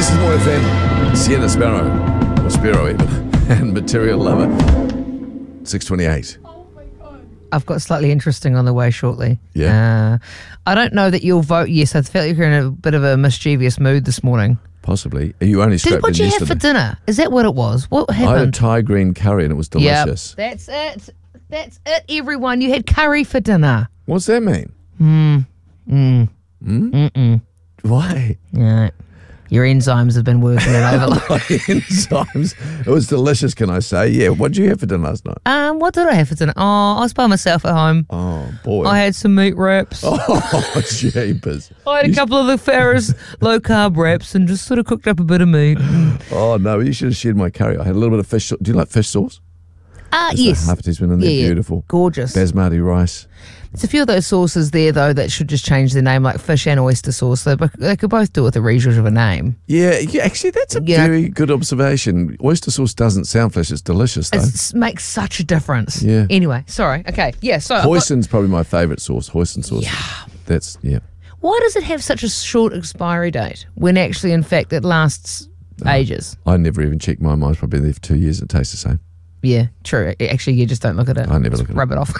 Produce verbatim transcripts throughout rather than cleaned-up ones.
This is More F M. Sienna Sparrow, or Sparrow even, and Material Lover. six twenty-eight. I've got slightly interesting on the way shortly. Yeah. Uh, I don't know that you'll vote yes. I felt like you're in a bit of a mischievous mood this morning. Possibly. You only Did, scraped what'd in you yesterday. have for dinner? Is that what it was? What I had a happened? Thai green curry and it was delicious. Yep, that's it. That's it, everyone. You had curry for dinner. What's that mean? Mm. Mm. Mm? Mm-mm. Why? Yeah. Your enzymes have been working at overload. My enzymes. It was delicious, can I say? Yeah. What did you have for dinner last night? Um, what did I have for dinner? Oh, I was by myself at home. Oh, boy. I had some meat wraps. Oh, jeepers. I had a You- couple of the Ferris low carb wraps and just sort of cooked up a bit of meat. Oh, no. You should have shared my curry. I had a little bit of fish. Do you like fish sauce? Ah, Just yes. a half a teaspoon in there. Yeah, yeah. Beautiful. Gorgeous. Basmati rice. There's a few of those sauces there, though, that should just change their name, like fish and oyster sauce. They, they could both do it with a rezhuzh of a name. Yeah, yeah, actually, that's a Yeah. very good observation. Oyster sauce doesn't sound fresh. It's delicious, though. It makes such a difference. Yeah. Anyway, sorry. Okay. Yeah, so... I've got- Hoisin's probably my favourite sauce. Hoisin sauce. Yeah. That's, yeah. Why does it have such a short expiry date when actually, in fact, it lasts ages? I never even checked mine. Mine's probably been there for two years and it tastes the same. Yeah, true. Actually, you just don't look at it. I never Just look at rub it off.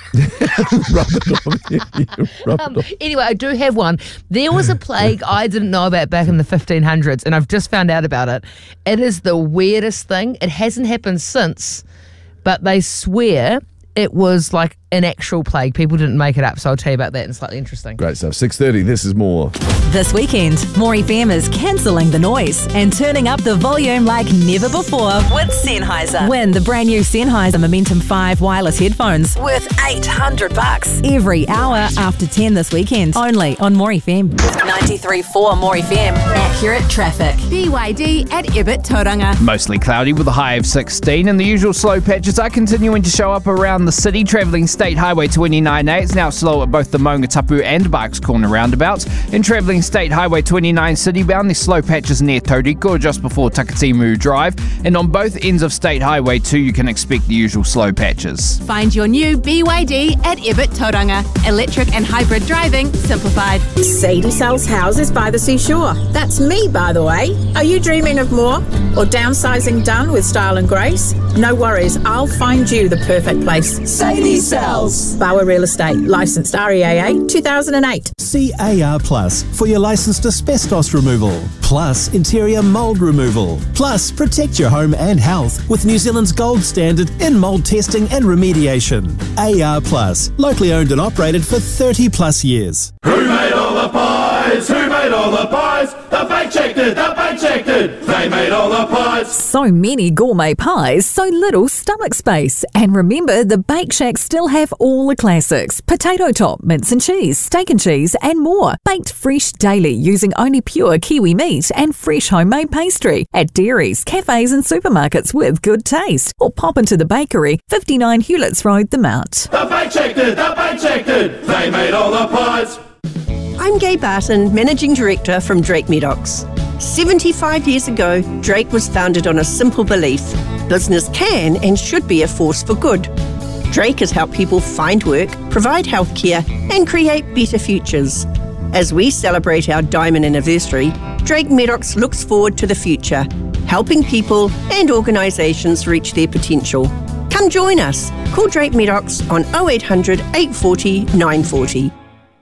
Rub it off. Yeah, yeah, rub Um, it off. anyway, I do have one. There was a plague I didn't know about back in the fifteen hundreds, and I've just found out about it. It is the weirdest thing. It hasn't happened since, but they swear it was like an actual plague. People didn't make it up, so I'll tell you about that and slightly interesting. Great stuff. six thirty, this is more. This weekend, More F M is cancelling the noise and turning up the volume like never before with Sennheiser. Win the brand new Sennheiser Momentum five wireless headphones worth eight hundred bucks every hour after ten this weekend. Only on More F M. ninety-three point four More F M. Accurate traffic. B Y D at Ibit Tauranga. Mostly cloudy with a high of sixteen, and the usual slow patches are continuing to show up around the city. Travelling State Highway twenty-nine A, it's now slow at both the Maungatapu and Barks Corner roundabouts. In travelling State Highway twenty-nine citybound, there's slow patches near Tauriko just before Takatimu Drive, and on both ends of State Highway two you can expect the usual slow patches. Find your new B Y D at Ibit Tauranga. Electric and hybrid driving simplified. Sadie sells houses by the seashore. That's me, by the way. Are you dreaming of more? Or downsizing done with style and grace? No worries, I'll find you the perfect place. Sadie sells. Bauer Real Estate, licensed R E A A two thousand eight. C A R Plus for your licensed asbestos removal, plus interior mould removal, plus protect your home and health with New Zealand's gold standard in mould testing and remediation. A R Plus, locally owned and operated for thirty plus years. Who made all the pies? Who made all the pies? The Bake Check did, the Bake Check did. They made all the pies. So many gourmet pies, so little stomach space. And remember, the Bake Shack still have all the classics. Potato top, mince and cheese, steak and cheese, and more. Baked fresh daily using only pure Kiwi meat and fresh homemade pastry. At dairies, cafes and supermarkets with good taste. Or pop into the bakery, fifty-nine Hewletts Road, the Mount. The Bake Check did, the Bake Check did. They made all the pies. I'm Gay Barton, Managing Director from Drake Medocs. seventy-five years ago, Drake was founded on a simple belief: business can and should be a force for good. Drake has helped people find work, provide healthcare, and create better futures. As we celebrate our diamond anniversary, Drake Medocs looks forward to the future, helping people and organisations reach their potential. Come join us. Call Drake Medocs on oh eight hundred, eight four oh, nine four oh.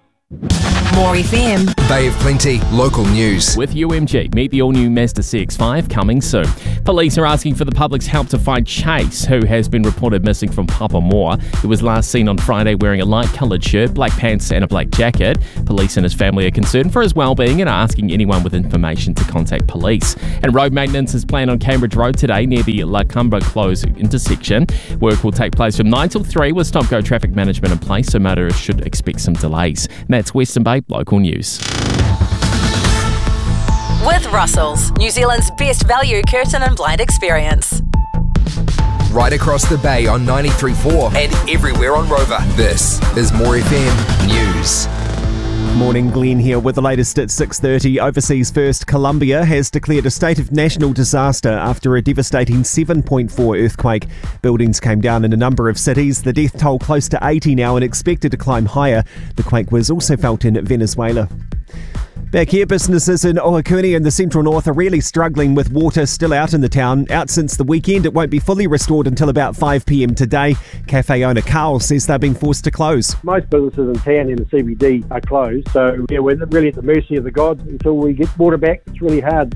More F M. Bay of Plenty, local news. With U M G, meet the all-new Mazda C X five coming soon. Police are asking for the public's help to find Chase, who has been reported missing from Papamoa. He was last seen on Friday wearing a light-coloured shirt, black pants and a black jacket. Police and his family are concerned for his well-being and are asking anyone with information to contact police. And road maintenance is planned on Cambridge Road today near the Lakumba Close intersection. Work will take place from nine till three with stop-go traffic management in place, so motorists should expect some delays. And that's Western Bay Local News. With Russell's, New Zealand's best value curtain and blind experience. Right across the bay on ninety-three point four and everywhere on Rover. This is More F M News. Morning, Glenn here with the latest at six thirty. Overseas first, Colombia has declared a state of national disaster after a devastating seven point four earthquake. Buildings came down in a number of cities. The death toll close to eighty now and expected to climb higher. The quake was also felt in Venezuela. Back here, businesses in Ohakune and the Central North are really struggling with water still out in the town. Out since the weekend, it won't be fully restored until about five p.m. today. Cafe owner Carl says they're being forced to close. Most businesses in town in the C B D are closed, so yeah, we're really at the mercy of the gods until we get water back. It's really hard.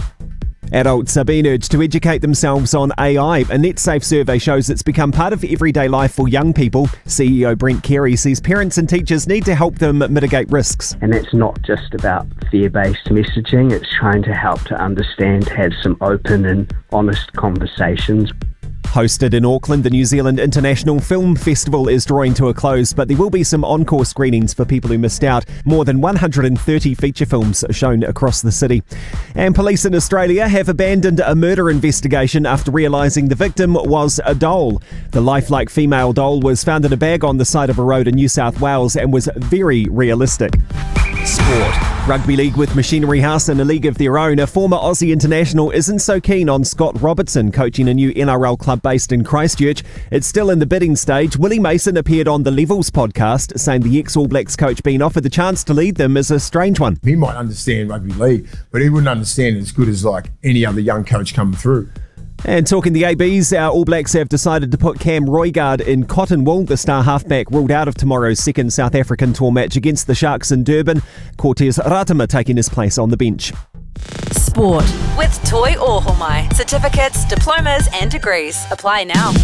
Adults are being urged to educate themselves on A I. A NetSafe survey shows it's become part of everyday life for young people. C E O Brent Carey says parents and teachers need to help them mitigate risks. And that's not just about fear-based messaging, it's trying to help to understand, have some open and honest conversations. Hosted in Auckland, the New Zealand International Film Festival is drawing to a close, but there will be some encore screenings for people who missed out. More than one hundred thirty feature films shown across the city. And police in Australia have abandoned a murder investigation after realising the victim was a doll. The lifelike female doll was found in a bag on the side of a road in New South Wales and was very realistic. Sport. Rugby league with Machinery House in a league of their own. A former Aussie international isn't so keen on Scott Robertson coaching a new N R L club based in Christchurch. It's still in the bidding stage. Willie Mason appeared on the Levels podcast, saying the ex-All Blacks coach being offered the chance to lead them is a strange one. He might understand rugby league, but he wouldn't understand it as good as like any other young coach coming through. And talking the A Bs, our All Blacks have decided to put Cam Roigard in cotton wool. The star halfback ruled out of tomorrow's second South African tour match against the Sharks in Durban. Cortez Ratama taking his place on the bench. Sport with Toi Ohomai. Certificates, diplomas and degrees. Apply now.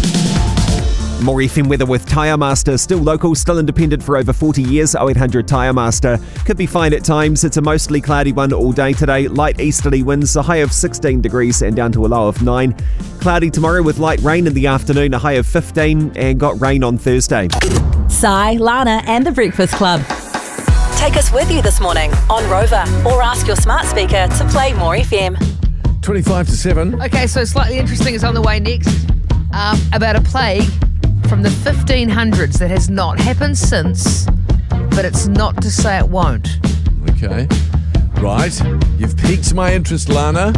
More F M weather with Tyre Master. Still local, still independent for over forty years. oh eight hundred Tyre Master. Could be fine at times. It's a mostly cloudy one all day today. Light easterly winds, a high of sixteen degrees and down to a low of nine. Cloudy tomorrow with light rain in the afternoon, a high of fifteen, and got rain on Thursday. Sai, Lana and the Breakfast Club. Take us with you this morning on Rover or ask your smart speaker to play More F M. twenty-five to seven. Okay, so Slightly Interesting is on the way next. Um, about a plague from the fifteen hundreds that has not happened since, but it's not to say it won't. Okay. Right. You've piqued my interest, Lana.